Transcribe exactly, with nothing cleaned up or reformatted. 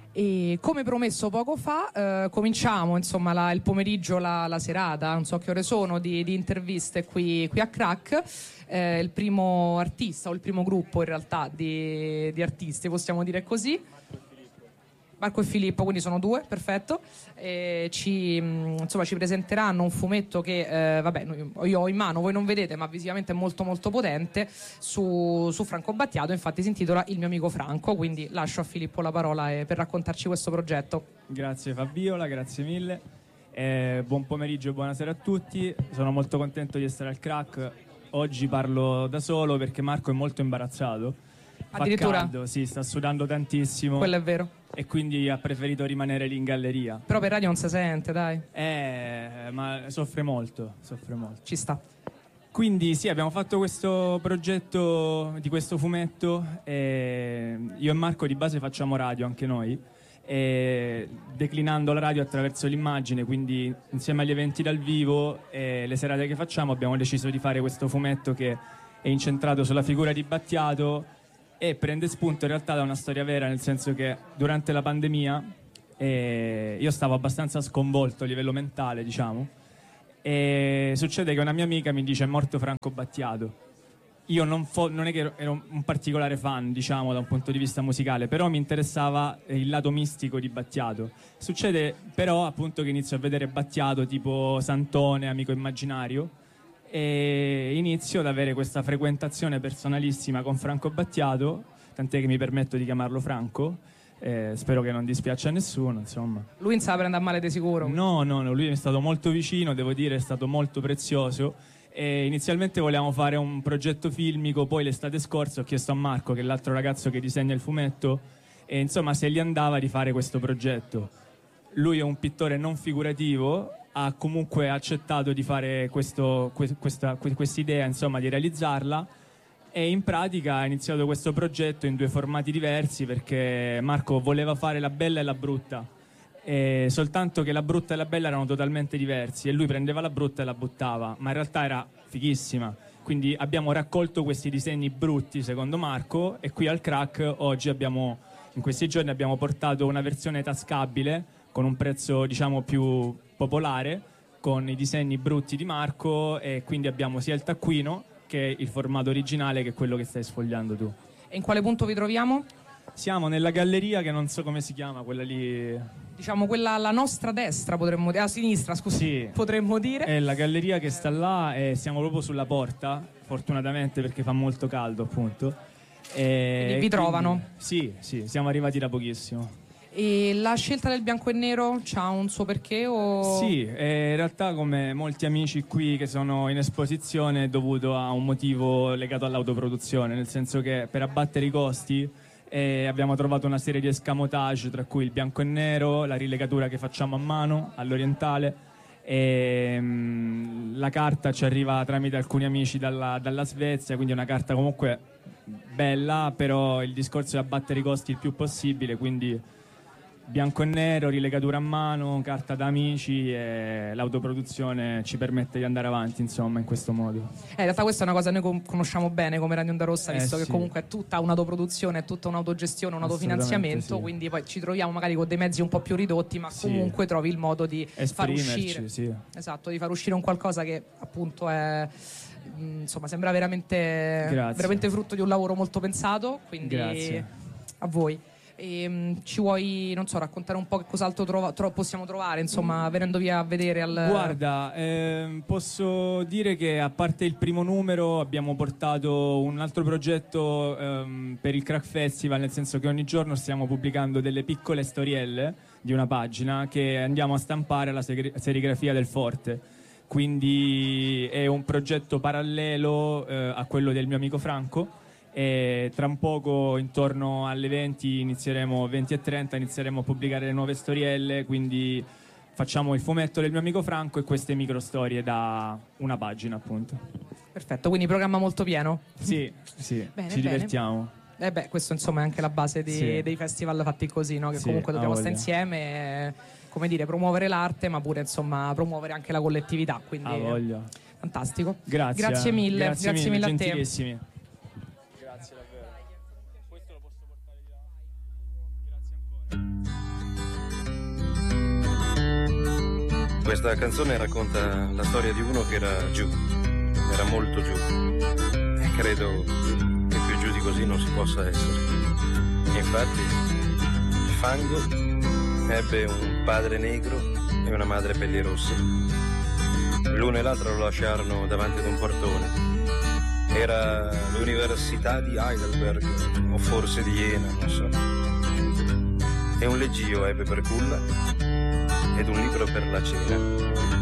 E come promesso poco fa, eh, cominciamo insomma la, il pomeriggio, la, la serata, non so che ore sono, di, di interviste qui, qui a Crack. Eh, il primo artista o il primo gruppo in realtà di, di artisti, possiamo dire così. Marco e Filippo, quindi sono due, perfetto. E ci, insomma, ci presenteranno un fumetto che eh, vabbè, io ho in mano, voi non vedete, ma visivamente è molto molto potente, su, su Franco Battiato. Infatti si intitola Il mio amico Franco, quindi lascio a Filippo la parola eh, per raccontarci questo progetto. Grazie Fabiola, grazie mille. Eh, buon pomeriggio e buonasera a tutti. Sono molto contento di essere al Crack. Oggi parlo da solo perché Marco è molto imbarazzato. Fa Addirittura? caldo, sì, sta sudando tantissimo. Quello è vero. E quindi ha preferito rimanere lì in galleria. Però per radio non si sente, dai. Eh, ma soffre molto, soffre molto. Ci sta. Quindi sì, abbiamo fatto questo progetto di questo fumetto. E io e Marco di base facciamo radio anche noi. E declinando la radio attraverso l'immagine, quindi insieme agli eventi dal vivo e le serate che facciamo, abbiamo deciso di fare questo fumetto che è incentrato sulla figura di Battiato e prende spunto in realtà da una storia vera, nel senso che durante la pandemia eh, io stavo abbastanza sconvolto a livello mentale, diciamo, e succede che una mia amica mi dice: è morto Franco Battiato. Io non, fo- non è che ero, ero un particolare fan, diciamo, da un punto di vista musicale, però mi interessava il lato mistico di Battiato. Succede però appunto che inizio a vedere Battiato tipo Santone, Amico Immaginario, e inizio ad avere questa frequentazione personalissima con Franco Battiato, tant'è che mi permetto di chiamarlo Franco. Eh, spero che non dispiaccia a nessuno, insomma. Lui non sa prendere a male di sicuro. No, no, no, lui è stato molto vicino, devo dire, è stato molto prezioso. E inizialmente volevamo fare un progetto filmico, poi l'estate scorsa ho chiesto a Marco, che è l'altro ragazzo che disegna il fumetto, e insomma se gli andava di fare questo progetto. Lui è un pittore non figurativo, ha comunque accettato di fare questo, que- questa idea, insomma, di realizzarla, e in pratica ha iniziato questo progetto in due formati diversi, perché Marco voleva fare la bella e la brutta, e soltanto che la brutta e la bella erano totalmente diversi, e lui prendeva la brutta e la buttava, ma in realtà era fighissima. Quindi abbiamo raccolto questi disegni brutti secondo Marco, e qui al Crack oggi abbiamo, in questi giorni abbiamo portato una versione tascabile con un prezzo, diciamo, più popolare, con i disegni brutti di Marco, e quindi abbiamo sia il taccuino che il formato originale, che è quello che stai sfogliando tu. E in quale punto vi troviamo? Siamo nella galleria che non so come si chiama, quella lì... Diciamo quella alla nostra destra, potremmo dire, a sinistra, scusi, sì, potremmo dire. È la galleria che sta là, e siamo proprio sulla porta, fortunatamente, perché fa molto caldo, appunto. E quindi vi trovano? Quindi, sì, sì, siamo arrivati da pochissimo. E la scelta del bianco e nero c'ha un suo perché o... Sì, eh, in realtà come molti amici qui che sono in esposizione è dovuto a un motivo legato all'autoproduzione, nel senso che per abbattere i costi e abbiamo trovato una serie di escamotage, tra cui il bianco e nero, la rilegatura che facciamo a mano all'orientale, e mh, la carta ci arriva tramite alcuni amici dalla, dalla Svezia, quindi è una carta comunque bella, però il discorso è abbattere i costi il più possibile, quindi bianco e nero, rilegatura a mano, carta da amici, e l'autoproduzione ci permette di andare avanti, insomma, in questo modo. Eh, in realtà questa è una cosa che noi conosciamo bene come Radio Onda Rossa, visto eh, che sì. comunque è tutta un'autoproduzione, è tutta un'autogestione, un autofinanziamento, sì. Quindi poi ci troviamo magari con dei mezzi un po' più ridotti, ma sì. comunque trovi il modo di far esprimerci, uscire, sì. esatto, di far uscire un qualcosa che appunto è, insomma, sembra veramente, veramente frutto di un lavoro molto pensato, quindi Grazie. A voi. E, um, ci vuoi, non so, raccontare un po' che cos'altro trova, tro- possiamo trovare, insomma, venendovi a vedere al... Guarda, ehm, posso dire che a parte il primo numero abbiamo portato un altro progetto ehm, per il Crack Festival, nel senso che ogni giorno stiamo pubblicando delle piccole storielle di una pagina che andiamo a stampare alla segre- serigrafia del Forte. Quindi è un progetto parallelo eh, a quello del mio amico Franco. E tra un poco, intorno alle venti, inizieremo venti e trenta, inizieremo a pubblicare le nuove storielle, quindi facciamo il fumetto del mio amico Franco e queste micro storie da una pagina, appunto. Perfetto, quindi programma molto pieno. Sì, sì, bene, ci bene. divertiamo. Eh beh, questo insomma è anche la base di, sì. dei festival fatti così, no? Che sì, comunque dobbiamo stare voglia. insieme e, come dire, promuovere l'arte, ma pure insomma promuovere anche la collettività, quindi a voglia. Fantastico. Grazie. Grazie mille, grazie, grazie mille, mille a te. gentilissimi. Grazie davvero. Questo lo posso portare di là. Grazie ancora. Questa canzone racconta la storia di uno che era giù, era molto giù, e credo che più giù di così non si possa essere. Infatti, Fango ebbe un padre negro e una madre pellirossa. L'uno e l'altro lo lasciarono davanti ad un portone. Era l'università di Heidelberg, o forse di Jena, non so. E un leggio ebbe per culla ed un libro per la cena.